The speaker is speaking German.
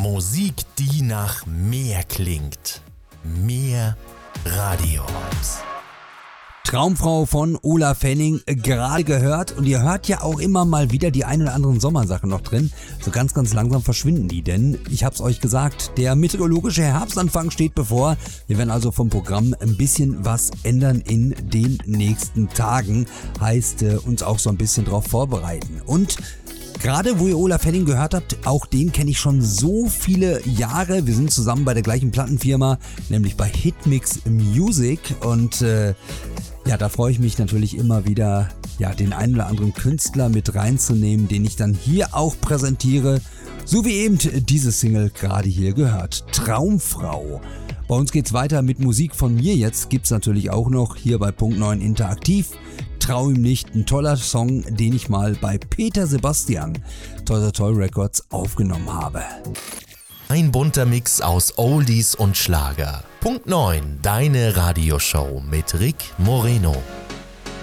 Musik, die nach mehr klingt. Mehr Radio-Vibes. Traumfrau von Olaf Henning gerade gehört, und ihr hört ja auch immer mal wieder die ein oder anderen Sommersachen noch drin. So ganz langsam verschwinden die, denn ich hab's euch gesagt, der meteorologische Herbstanfang steht bevor. Wir werden also vom Programm ein bisschen was ändern in den nächsten Tagen. Heißt, uns auch so ein bisschen drauf vorbereiten. Und gerade wo ihr Olaf Henning gehört habt, auch den kenne ich schon so viele Jahre. Wir sind zusammen bei der gleichen Plattenfirma, nämlich bei Hitmix Music, und ja, da freue ich mich natürlich immer wieder, den einen oder anderen Künstler mit reinzunehmen, den ich dann hier auch präsentiere. So wie eben diese Single gerade hier gehört, Traumfrau. Bei uns geht's weiter mit Musik von mir. Jetzt gibt's natürlich auch noch hier bei Punkt 9 Interaktiv Trau ihm nicht, ein toller Song, den ich mal bei Peter Sebastian Toy Toy Records aufgenommen habe. Ein bunter Mix aus Oldies und Schlager. Punkt 9, deine Radioshow mit Rick Moreno.